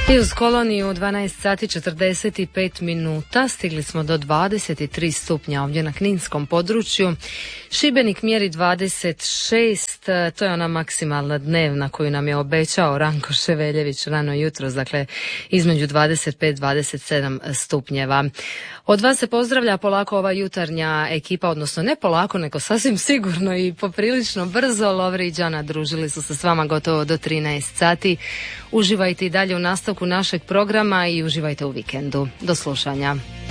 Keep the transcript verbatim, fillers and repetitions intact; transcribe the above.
I uz koloniju u dvanaest sati četrdeset pet minuta stigli smo do dvadeset tri stupnja ovdje na kninskom području. Šibenik mjeri dvadeset šest, to je ona maksimalna dnevna koju nam je obećao Ranko Ševeljević rano jutros, dakle između dvadeset pet i dvadeset sedam stupnjeva. Od vas se pozdravlja polako ova jutarnja ekipa, odnosno ne polako, nego sasvim sigurno i poprilično brzo. Lovre i Đana družili su se s vama gotovo do trinaest sati. Uživajte i dalje u nastavku našeg programa i uživajte u vikendu. Do slušanja.